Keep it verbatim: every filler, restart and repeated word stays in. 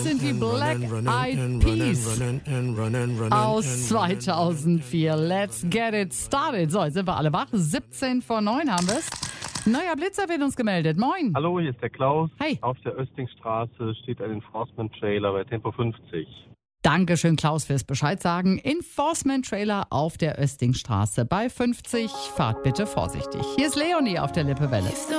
sind die Black Eyed Peas aus zweitausendvier. Let's get it started. So, jetzt sind wir alle wach. siebzehn vor neun haben wir es. Neuer Blitzer wird uns gemeldet. Moin. Hallo, hier ist der Klaus. Hi. Auf der Östingstraße steht ein Enforcement-Trailer bei Tempo fünfzig. Dankeschön, Klaus, fürs Bescheid sagen. Enforcement-Trailer auf der Östingstraße bei fünfzig. Fahrt bitte vorsichtig. Hier ist Leonie auf der Lippewelle.